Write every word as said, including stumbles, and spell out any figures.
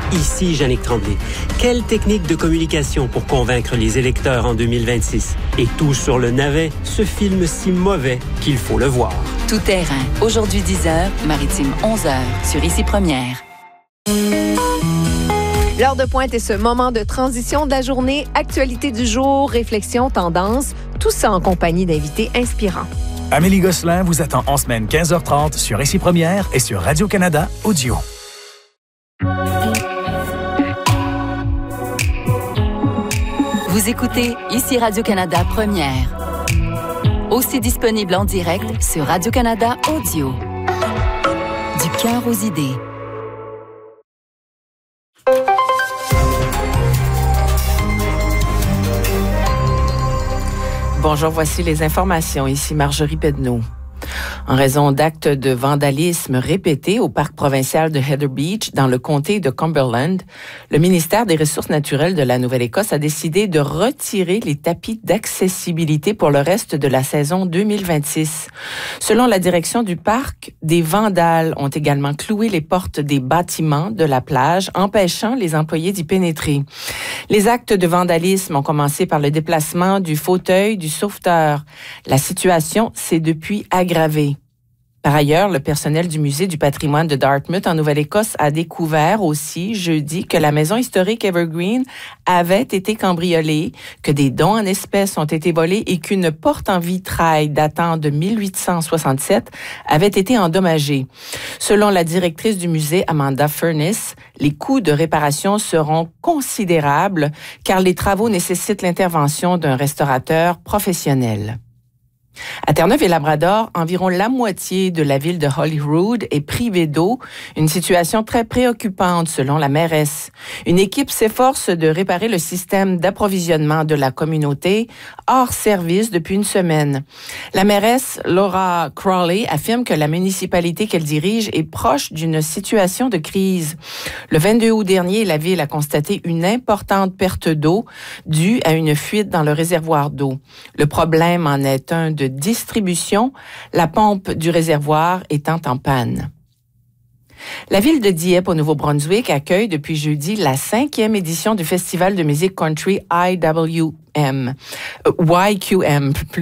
Ici Jannick Tremblay. Quelle technique de communication pour convaincre les électeurs en deux mille vingt-six? Et tout sur le navet, ce film si mauvais qu'il faut le voir. Tout terrain. Aujourd'hui dix heures, Maritime onze heures, sur Ici Première. L'heure de pointe est ce moment de transition de la journée, actualité du jour, réflexion, tendance, tout ça en compagnie d'invités inspirants. Amélie Gosselin vous attend en semaine quinze heures trente sur Ici Première et sur Radio-Canada Audio. Vous écoutez Ici Radio-Canada Première. Aussi disponible en direct sur Radio-Canada Audio. Du cœur aux idées. Bonjour, voici les informations. Ici Marjorie Pedneau. En raison d'actes de vandalisme répétés au parc provincial de Heather Beach, dans le comté de Cumberland, le ministère des Ressources naturelles de la Nouvelle-Écosse a décidé de retirer les tapis d'accessibilité pour le reste de la saison deux mille vingt-six. Selon la direction du parc, des vandales ont également cloué les portes des bâtiments de la plage, empêchant les employés d'y pénétrer. Les actes de vandalisme ont commencé par le déplacement du fauteuil du sauveteur. La situation s'est depuis aggravée. Par ailleurs, le personnel du Musée du patrimoine de Dartmouth en Nouvelle-Écosse a découvert aussi jeudi que la maison historique Evergreen avait été cambriolée, que des dons en espèces ont été volés et qu'une porte en vitrail datant de mille huit cent soixante-sept avait été endommagée. Selon la directrice du musée, Amanda Furness, les coûts de réparation seront considérables car les travaux nécessitent l'intervention d'un restaurateur professionnel. À Terre-Neuve-et-Labrador, environ la moitié de la ville de Holyrood est privée d'eau, une situation très préoccupante selon la mairesse. Une équipe s'efforce de réparer le système d'approvisionnement de la communauté hors service depuis une semaine. La mairesse Laura Crawley affirme que la municipalité qu'elle dirige est proche d'une situation de crise. Le vingt-deux août dernier, la ville a constaté une importante perte d'eau due à une fuite dans le réservoir d'eau. Le problème en est un de distribution, la pompe du réservoir étant en panne. La ville de Dieppe, au Nouveau-Brunswick, accueille depuis jeudi la cinquième édition du festival de musique country I W M, euh, Y Q M.